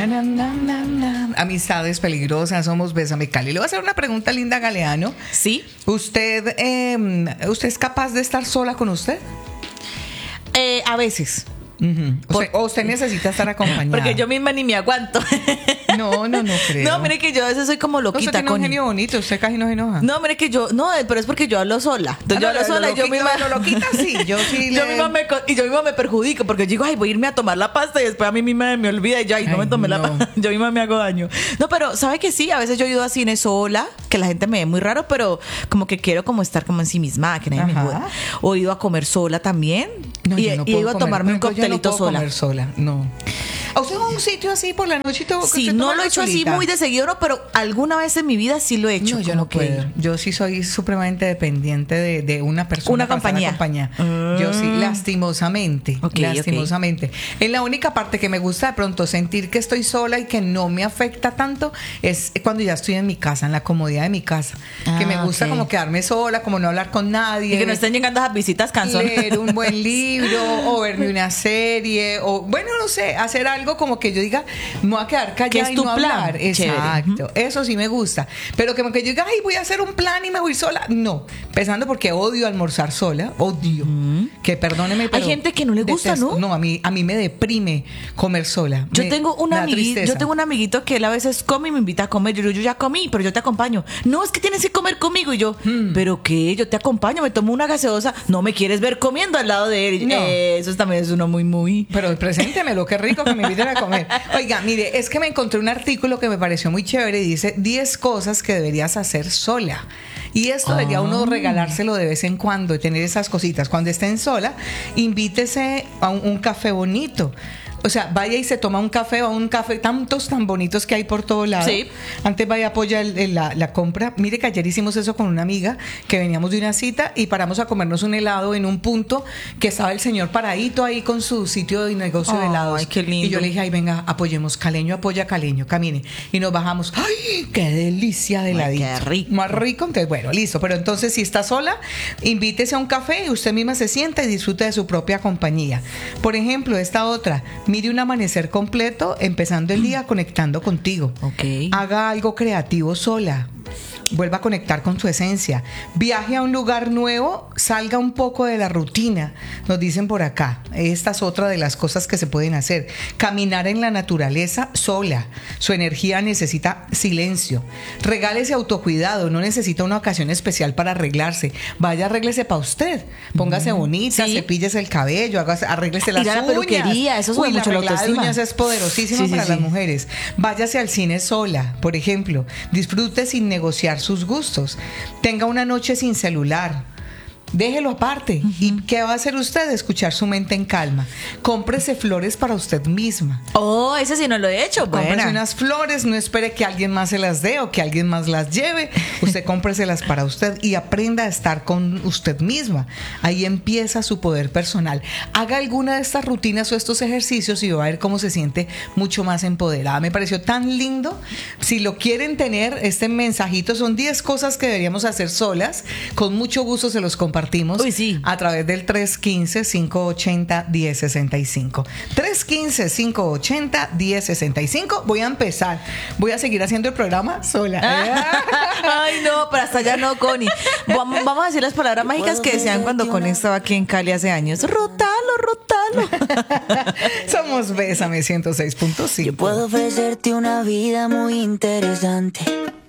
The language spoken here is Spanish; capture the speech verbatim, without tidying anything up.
Na, na, na, na, na. Amistades peligrosas, somos Bésame Cali. Le voy a hacer una pregunta linda, Galeano. Sí. ¿Usted, eh, ¿usted es capaz de estar sola con usted? Eh, a veces. Uh-huh. O, Por, sea, o usted necesita estar acompañada. Porque yo misma ni me aguanto. No, no, no creo. No, mire que yo a veces soy como loquita. Usted tiene con... un genio bonito, usted casi no se enoja. No, mire que yo, no, pero es porque yo hablo sola. Entonces Ah, yo no, hablo sola y yo misma. Lo loquita sí, yo sí. Yo le... misma me, y yo misma me perjudico porque yo digo, ay, voy a irme a tomar la pasta y después a mí misma me olvida y yo, ay, no Ay, me tomé no. la pasta. Yo misma me hago daño. No, pero ¿sabe que sí? A veces yo he ido a cine sola, que la gente me ve muy raro, pero como que quiero como estar como en sí misma, que nadie Ajá. me joda. O he ido a comer sola también. No, y yo no y he ido puedo a tomarme comer, un yo no coctelito puedo sola. comer sola, no. ¿A usted va a un sitio así por la noche y todo? Sí, no lo he hecho así muy de seguido, no, pero alguna vez en mi vida sí lo he hecho. No, yo como no que- puedo. Yo sí soy supremamente dependiente de, de una persona. Una para estar compañía. acompañada. Mm. Yo sí, lastimosamente. Ok, lastimosamente. Es la única parte que me gusta de pronto sentir que estoy sola y que no me afecta tanto es cuando ya estoy en mi casa, en la comodidad de mi casa. Ah, que me gusta ok. como quedarme sola, como no hablar con nadie. Y que no estén llegando esas visitas canzonas. Leer un buen libro o verme una serie o bueno, no sé, hacer algo como que yo diga, me voy a quedar ¿Qué callada es y tu no plan? hablar. Chévere. Exacto, eso sí me gusta. Pero como que yo diga, ay, voy a hacer un plan y me voy sola. No, empezando porque odio almorzar sola, odio. Que perdóneme, pero Hay gente que no le gusta, detesto. ¿no? No, a mí, a mí me deprime comer sola. Yo Me- tengo un me da amiguito, tristeza. yo tengo un amiguito que él a veces come y me invita a comer. Yo digo, yo ya comí, pero yo te acompaño. No, es que tienes que comer conmigo. Y yo, Hmm. ¿pero qué? Yo te acompaño, me tomo una gaseosa. No me quieres ver comiendo al lado de él. No. Eh, eso también es uno muy, muy. Pero preséntemelo, qué rico que me inviten a comer. Oiga, mire, es que me encontré un artículo que me pareció muy chévere y dice diez cosas que deberías hacer sola. Y esto debería uno regalárselo de vez en cuando, tener esas cositas. Cuando estén sola, invítese a un, un café bonito. O sea, vaya y se toma un café o un café, tantos tan bonitos que hay por todo lado. Sí. Antes vaya, apoya el- el- la, la compra. Mire que ayer hicimos eso con una amiga que veníamos de una cita y paramos a comernos un helado en un punto que estaba el señor paradito ahí con su sitio de negocio de Ay, helados. qué lindo. Y yo le dije, ay, venga, apoyemos, Caleño apoya a Caleño, camine. Y nos bajamos. ¡Ay, qué delicia de Ay, heladito! qué rico. Más rico, entonces, bueno, listo. Pero entonces, si está sola, invítese a un café y usted misma se sienta y disfruta de su propia compañía. Por ejemplo, esta otra, mire un amanecer completo, empezando el día conectando contigo. Ok. Haga algo creativo sola. Vuelva a conectar con su esencia. Viaje a un lugar nuevo, salga un poco de la rutina. Nos dicen por acá. Esta es otra de las cosas que se pueden hacer. Caminar en la naturaleza sola. Su energía necesita silencio. Regálese autocuidado. No necesita una ocasión especial para arreglarse. Vaya, arréglese para usted. Póngase bonita, Sí. cepíllese el cabello, hágase- arréglese las Ir a la uñas. peluquería, eso sube Uy, la mucho la arreglada de autoestima. uñas es poderosísima Sí, sí, para sí. las mujeres. Váyase al cine sola, por ejemplo. Disfrute sin negociar sus gustos. Tenga una noche sin celular. Déjelo aparte. ¿Y qué va a hacer usted? Escuchar su mente en calma. Cómprese flores para usted misma. Oh, ese sí no lo he hecho. Cómprese Buena. unas flores, no espere que alguien más se las dé o que alguien más las lleve. Usted cómpreselas para usted y aprenda a estar con usted misma. Ahí empieza su poder personal. Haga alguna de estas rutinas o estos ejercicios y va a ver cómo se siente mucho más empoderada. Me pareció tan lindo. Si lo quieren tener, este mensajito son diez cosas que deberíamos hacer solas. Con mucho gusto se los compartimos. Uy, sí. A través del tres uno cinco, cinco ocho cero, uno cero seis cinco. tres uno cinco, cinco ocho cero, uno cero seis cinco. Voy a empezar. Voy a seguir haciendo el programa sola. Ay, no, pero hasta allá no, Connie. Vamos, vamos a decir las palabras mágicas que decían cuando Connie estaba aquí en Cali hace años. Rotalo, rotalo. Somos Bésame ciento seis punto cinco. Yo puedo ofrecerte una vida muy interesante.